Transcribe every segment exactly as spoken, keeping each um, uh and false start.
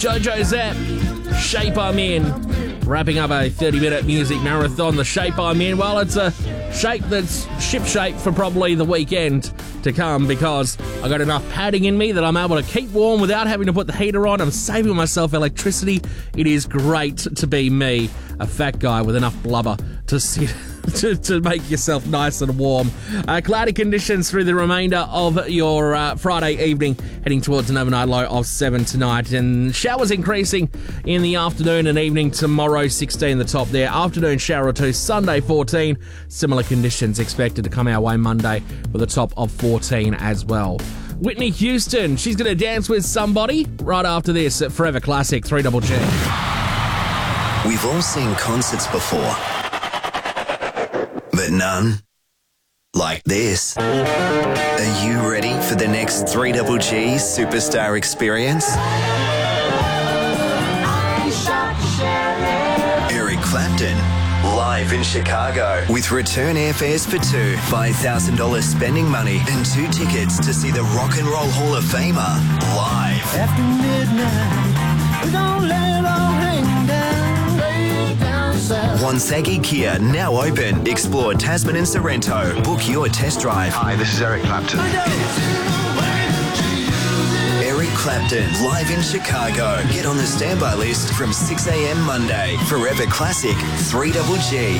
Jojo Zapp, Shape I'm In. Wrapping up a thirty-minute music marathon. The shape I'm in, well, it's a shape that's ship-shape for probably the weekend to come because I got enough padding in me that I'm able to keep warm without having to put the heater on. I'm saving myself electricity. It is great to be me, a fat guy with enough blubber to sit to, to make yourself nice and warm. Uh, cloudy conditions through the remainder of your uh, Friday evening, heading towards an overnight low of seven tonight, and showers increasing in the afternoon and evening tomorrow. sixteen the top there, afternoon shower or two Sunday fourteen. Similar conditions expected to come our way Monday with a top of fourteen as well. Whitney Houston, she's going to dance with somebody right after this at Forever Classic three Double G. We've all seen concerts before, but none like this. Are you ready for the next three Double G superstar experience? Eric Clapton, live in Chicago, with return airfares for two, five thousand dollars spending money, and two tickets to see the Rock and Roll Hall of Famer live. After midnight, we don't let it all hang down, lay down south. Wonthaggi Kia, now open. Explore Tasman and Sorrento. Book your test drive. Hi, this is Eric Clapton. Eric Clapton, live in Chicago. Get on the standby list from six a.m. Monday. Forever Classic three Double G.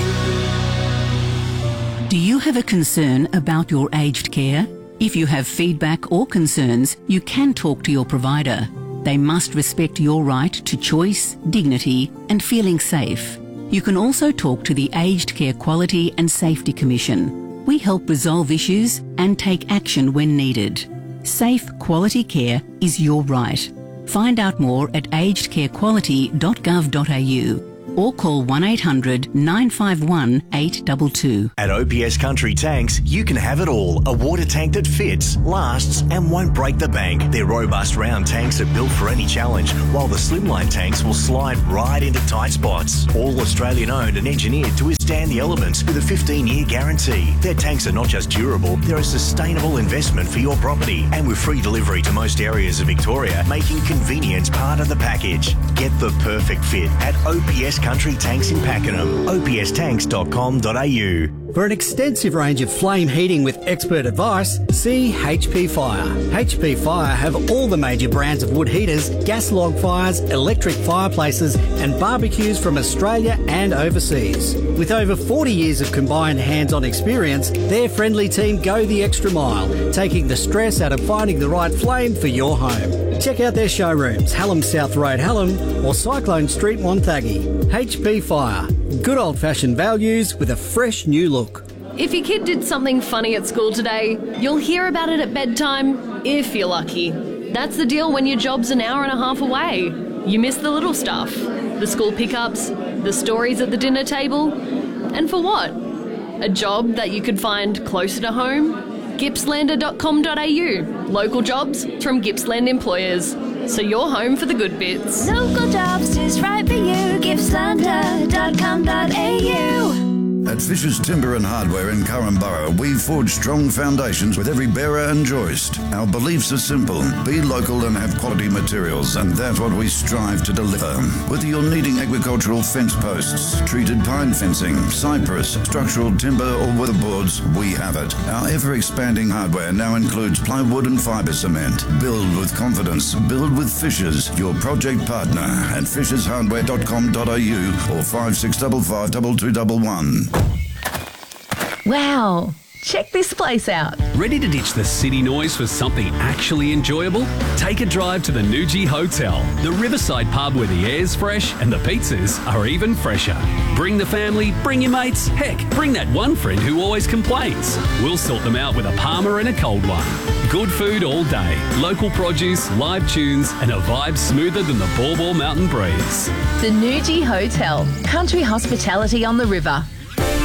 Do you have a concern about your aged care? If you have feedback or concerns, you can talk to your provider. They must respect your right to choice, dignity, and feeling safe. You can also talk to the Aged Care Quality and Safety Commission. We help resolve issues and take action when needed. Safe, quality care is your right. Find out more at aged care quality dot gov dot a u or call one eight hundred nine five one eight two two. At O P S Country Tanks, you can have it all. A water tank that fits, lasts, and won't break the bank. Their robust round tanks are built for any challenge, while the slimline tanks will slide right into tight spots. All Australian owned and engineered to withstand the elements with a fifteen year guarantee. Their tanks are not just durable, they're a sustainable investment for your property. And with free delivery to most areas of Victoria, making convenience part of the package. Get the perfect fit at O P S Country Tanks in Pakenham. O P S tanks dot com dot a u. For an extensive range of flame heating with expert advice, see H P Fire. H P Fire have all the major brands of wood heaters, gas log fires, electric fireplaces and barbecues from Australia and overseas. With over forty years of combined hands-on experience, their friendly team go the extra mile, taking the stress out of finding the right flame for your home. Check out their showrooms, Hallam South Road, Hallam, or Cyclone Street, Wonthaggi. H P Fire. Good old-fashioned values with a fresh new look. If your kid did something funny at school today, you'll hear about it at bedtime, if you're lucky. That's the deal when your job's an hour and a half away. You miss the little stuff, the school pickups, the stories at the dinner table. And for what? A job that you could find closer to home? gippslander dot com dot a u. Local jobs from Gippsland employers. So you're home for the good bits. Local jobs is right for you. gippslander dot com dot a u. At Fisher's Timber and Hardware in Currumborough, we forge strong foundations with every bearer and joist. Our beliefs are simple. Be local and have quality materials, and that's what we strive to deliver. Whether you're needing agricultural fence posts, treated pine fencing, cypress, structural timber or weatherboards, we have it. Our ever-expanding hardware now includes plywood and fibre cement. Build with confidence. Build with Fisher's, your project partner at fishers hardware dot com dot a u or five six five five two two one one. Wow, check this place out. Ready to ditch the city noise for something actually enjoyable? Take a drive to the Nuji Hotel, the riverside pub where the air's fresh and the pizzas are even fresher. Bring the family, bring your mates, heck, bring that one friend who always complains. We'll sort them out with a Palmer and a cold one. Good food all day, local produce, live tunes and a vibe smoother than the Baw Baw Mountain breeze. The Nuji Hotel, country hospitality on the river.